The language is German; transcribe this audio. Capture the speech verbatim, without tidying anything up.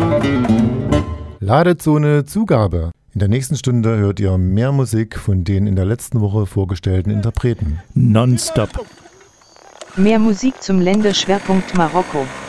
Ladezone Zugabe. In der nächsten Stunde hört ihr mehr Musik von den in der letzten Woche vorgestellten Interpreten. Nonstop. Mehr Musik zum Länderschwerpunkt Marokko.